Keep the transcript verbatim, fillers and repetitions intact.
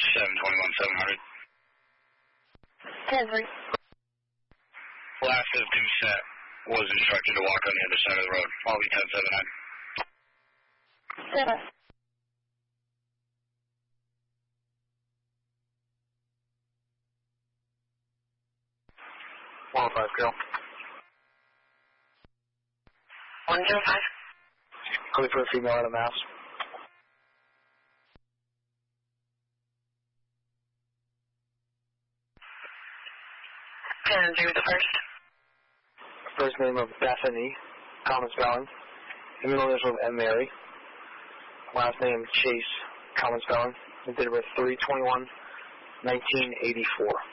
seven twenty-one seven hundred. ten three. Last of two set was instructed to walk on the other side of the road. I'll be ten seven nine. seven. one oh five, go. one zero five. Clear for a female out of Mass. ten three with the first. First name of Bethany, common spelling. The middle initial of M. Mary. Last name Chase, common spelling. And date of birth three twenty-one nineteen eighty-four.